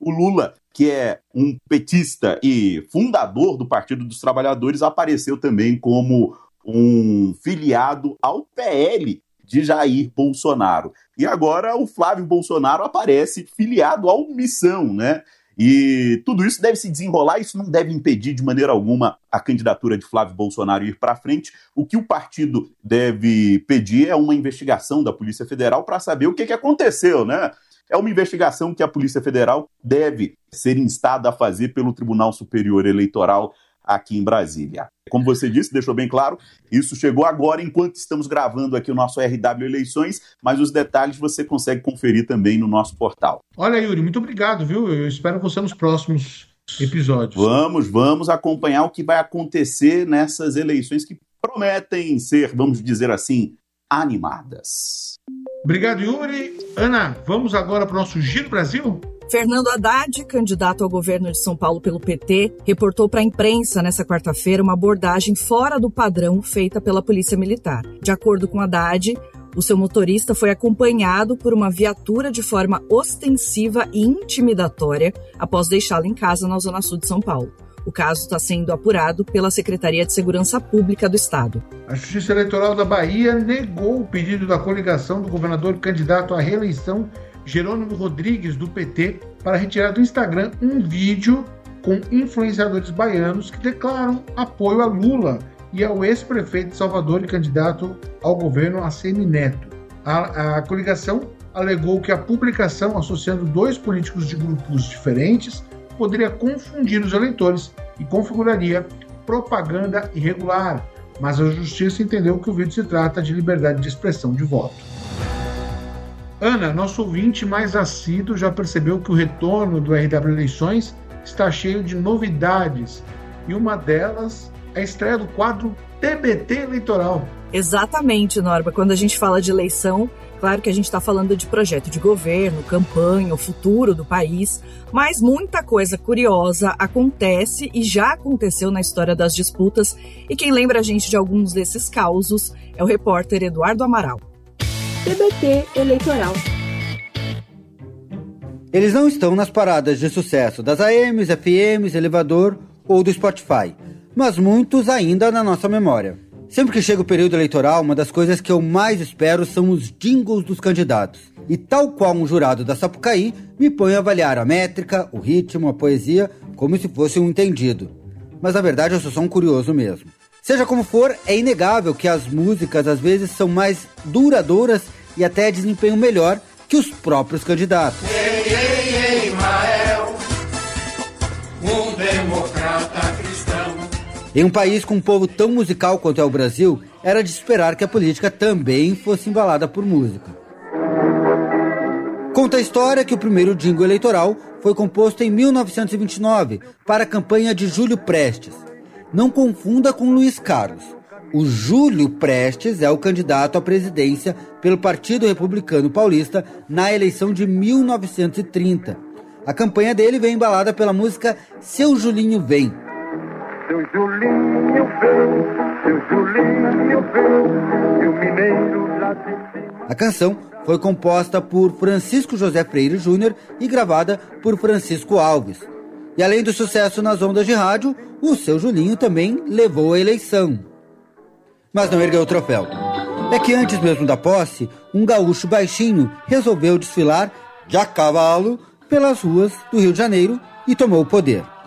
O Lula, que é um petista e fundador do Partido dos Trabalhadores, apareceu também como um filiado ao PL de Jair Bolsonaro. E agora o Flávio Bolsonaro aparece filiado ao Missão, né? E tudo isso deve se desenrolar, isso não deve impedir de maneira alguma a candidatura de Flávio Bolsonaro ir para frente. O que o partido deve pedir é uma investigação da Polícia Federal para saber o que aconteceu, né? É uma investigação que a Polícia Federal deve ser instada a fazer pelo Tribunal Superior Eleitoral aqui em Brasília. Como você disse, deixou bem claro, isso chegou agora enquanto estamos gravando aqui o nosso RW Eleições, mas os detalhes você consegue conferir também no nosso portal. Olha, Yuri, muito obrigado, viu? Eu espero você nos próximos episódios. Vamos acompanhar o que vai acontecer nessas eleições que prometem ser, vamos dizer assim, animadas. Obrigado, Yuri. Ana, vamos agora para o nosso Giro Brasil? Fernando Haddad, candidato ao governo de São Paulo pelo PT, reportou para a imprensa nesta quarta-feira uma abordagem fora do padrão feita pela Polícia Militar. De acordo com Haddad, o seu motorista foi acompanhado por uma viatura de forma ostensiva e intimidatória após deixá-lo em casa na Zona Sul de São Paulo. O caso está sendo apurado pela Secretaria de Segurança Pública do Estado. A Justiça Eleitoral da Bahia negou o pedido da coligação do governador candidato à reeleição Jerônimo Rodrigues, do PT, para retirar do Instagram um vídeo com influenciadores baianos que declaram apoio a Lula e ao ex-prefeito de Salvador e candidato ao governo ACM Neto. A coligação alegou que a publicação associando dois políticos de grupos diferentes poderia confundir os eleitores e configuraria propaganda irregular, mas a Justiça entendeu que o vídeo se trata de liberdade de expressão de voto. Ana, nosso ouvinte mais assíduo já percebeu que o retorno do RW Eleições está cheio de novidades e uma delas é a estreia do quadro TBT Eleitoral. Exatamente, Norma. Quando a gente fala de eleição, claro que a gente está falando de projeto de governo, campanha, o futuro do país, mas muita coisa curiosa acontece e já aconteceu na história das disputas, e quem lembra a gente de alguns desses causos é o repórter Eduardo Amaral. TBT Eleitoral. Eles não estão nas paradas de sucesso das AMs, FMs, Elevador ou do Spotify, mas muitos ainda na nossa memória. Sempre que chega o período eleitoral, uma das coisas que eu mais espero são os jingles dos candidatos. E tal qual um jurado da Sapucaí, me ponho a avaliar a métrica, o ritmo, a poesia, como se fosse um entendido. Mas na verdade eu sou só um curioso mesmo. Seja como for, é inegável que as músicas às vezes são mais duradouras e até desempenham melhor que os próprios candidatos. Ei, ei, ei, Mael, um democrata cristão. Em um país com um povo tão musical quanto é o Brasil, era de esperar que a política também fosse embalada por música. Conta a história que o primeiro jingle eleitoral foi composto em 1929 para a campanha de Júlio Prestes. Não confunda com Luiz Carlos. O Júlio Prestes é o candidato à presidência pelo Partido Republicano Paulista na eleição de 1930. A campanha dele vem embalada pela música Seu Julinho Vem. Seu Julinho vem, seu Julinho vem, seu mineiro lá de cima. A canção foi composta por Francisco José Freire Júnior e gravada por Francisco Alves. E além do sucesso nas ondas de rádio, o Seu Julinho também levou a eleição. Mas não ergueu o troféu. É que antes mesmo da posse, um gaúcho baixinho resolveu desfilar de a cavalo pelas ruas do Rio de Janeiro e tomou o poder.